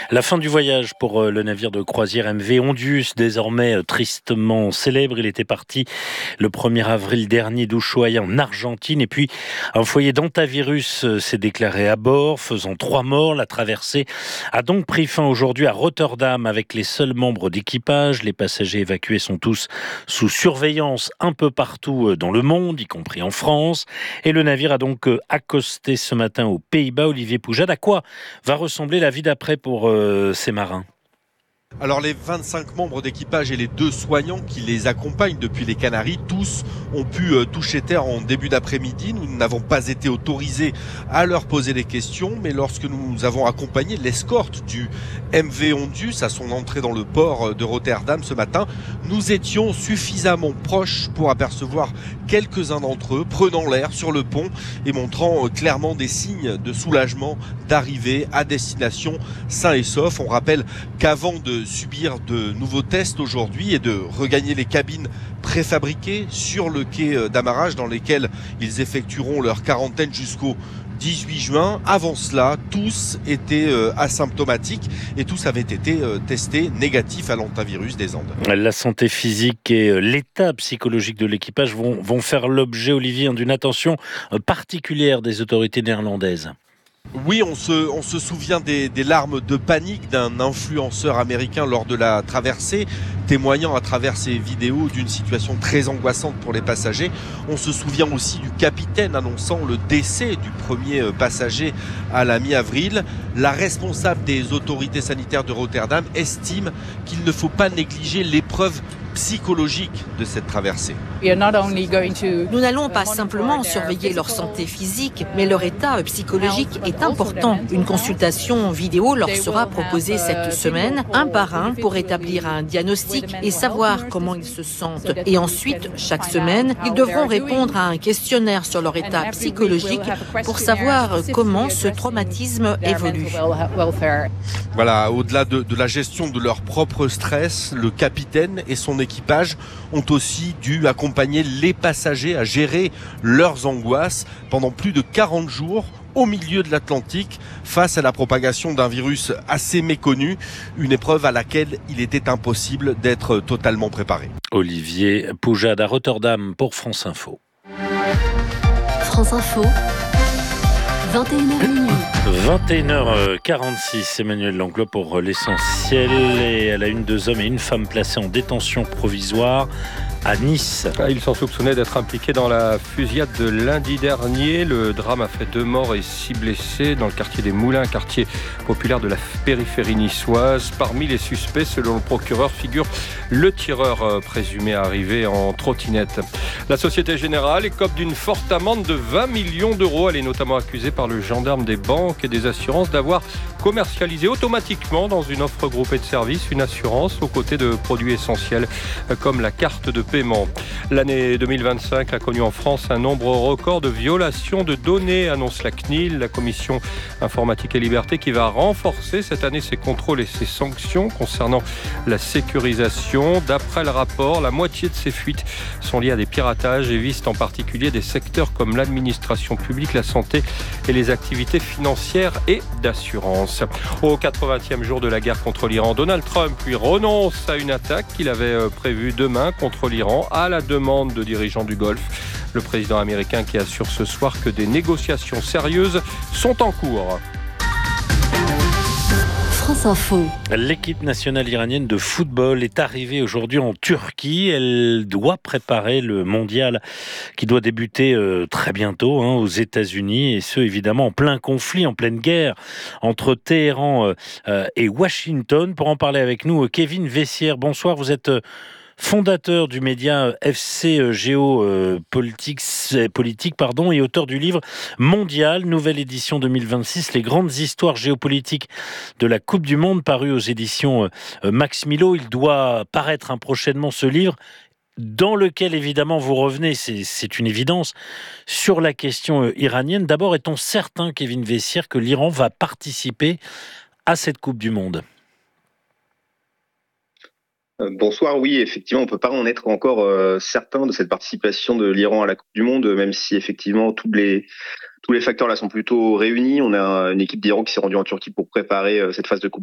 La fin du voyage pour le navire de croisière MV Ondius, désormais tristement célèbre. Il était parti le 1er avril dernier d'Ushuaïa en Argentine. Et puis, un foyer d'hantavirus s'est déclaré à bord, faisant 3 morts. La traversée a donc pris fin aujourd'hui à Rotterdam avec les seuls membres d'équipage. Les passagers évacués sont tous sous surveillance un peu partout dans le monde, y compris en France. Et le navire a donc accosté ce matin aux Pays-Bas. Olivier Poujade, à quoi va ressembler la vie d'après pour ces marins? Alors les 25 membres d'équipage et les 2 soignants qui les accompagnent depuis les Canaries, tous ont pu toucher terre en début d'après-midi. Nous n'avons pas été autorisés à leur poser des questions, mais lorsque nous avons accompagné l'escorte du MV Ondius à son entrée dans le port de Rotterdam ce matin, nous étions suffisamment proches pour apercevoir quelques-uns d'entre eux prenant l'air sur le pont et montrant clairement des signes de soulagement d'arriver à destination sains et saufs. On rappelle qu'avant de subir de nouveaux tests aujourd'hui et de regagner les cabines préfabriquées sur le quai d'amarrage dans lesquelles ils effectueront leur quarantaine jusqu'au 18 juin. Avant cela, tous étaient asymptomatiques et tous avaient été testés négatifs à l'hantavirus des Andes. La santé physique et l'état psychologique de l'équipage vont faire l'objet, Olivier, d'une attention particulière des autorités néerlandaises. Oui, on se souvient des larmes de panique d'un influenceur américain lors de la traversée, témoignant à travers ses vidéos d'une situation très angoissante pour les passagers. On se souvient aussi du capitaine annonçant le décès du premier passager à la mi-avril. La responsable des autorités sanitaires de Rotterdam estime qu'il ne faut pas négliger l'épreuve psychologique de cette traversée. Nous n'allons pas simplement surveiller leur santé physique, mais leur état psychologique est important. Une consultation vidéo leur sera proposée cette semaine, un par un, pour établir un diagnostic et savoir comment ils se sentent. Et ensuite, chaque semaine, ils devront répondre à un questionnaire sur leur état psychologique pour savoir comment ce traumatisme évolue. Voilà, au-delà de la gestion de leur propre stress, le capitaine et son équipage ont aussi dû accompagner les passagers à gérer leurs angoisses pendant plus de 40 jours au milieu de l'Atlantique face à la propagation d'un virus assez méconnu, une épreuve à laquelle il était impossible d'être totalement préparé. Olivier Poujade à Rotterdam pour France Info. France Info, 21h minuit. 21h46, Emmanuel Langlois pour l'essentiel. Et à la une, 2 hommes et une femme placés en détention provisoire à Nice. Ils sont soupçonnés d'être impliqués dans la fusillade de lundi dernier. Le drame a fait 2 morts et 6 blessés dans le quartier des Moulins, quartier populaire de la périphérie niçoise. Parmi les suspects, selon le procureur, figure le tireur présumé arrivé en trottinette. La Société Générale écope d'une forte amende de 20 millions d'euros. Elle est notamment accusée par le gendarme des banques et des assurances d'avoir commercialisé automatiquement dans une offre groupée de services une assurance aux côtés de produits essentiels comme la carte de paiement. L'année 2025 a connu en France un nombre record de violations de données, annonce la CNIL, la Commission Informatique et Liberté, qui va renforcer cette année ses contrôles et ses sanctions concernant la sécurisation. D'après le rapport, la moitié de ces fuites sont liées à des piratages et visent en particulier des secteurs comme l'administration publique, la santé et les activités financières et d'assurance. Au 80e jour de la guerre contre l'Iran, Donald Trump lui renonce à une attaque qu'il avait prévue demain contre l'Iran à la demande de dirigeants du Golfe. Le président américain qui assure ce soir que des négociations sérieuses sont en cours. France Info. L'équipe nationale iranienne de football est arrivée aujourd'hui en Turquie. Elle doit préparer le mondial qui doit débuter très bientôt aux États-Unis, et ce évidemment en plein conflit, en pleine guerre entre Téhéran et Washington. Pour en parler avec nous, Kevin Vessière, bonsoir. Vous êtes fondateur du média FC Géopolitique et auteur du livre Mondial, nouvelle édition 2026, les grandes histoires géopolitiques de la Coupe du Monde, paru aux éditions Max Milo. Il doit paraître prochainement, ce livre, dans lequel évidemment vous revenez, c'est une évidence, sur la question iranienne. D'abord, est-on certain, Kevin Vessière, que l'Iran va participer à cette Coupe du Monde ? Bonsoir, oui, effectivement, on ne peut pas en être encore certain de cette participation de l'Iran à la Coupe du Monde, même si effectivement tous les facteurs là sont plutôt réunis. On a une équipe d'Iran qui s'est rendue en Turquie pour préparer cette phase de Coupe